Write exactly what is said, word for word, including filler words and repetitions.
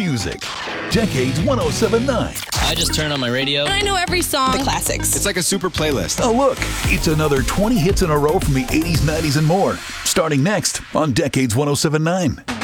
music. Decades one oh seven point nine. I just turn on my radio. And I know every song. The classics. It's like a super playlist. Oh, look, it's another twenty hits in a row from the eighties, nineties, and more. Starting next on Decades one oh seven point nine.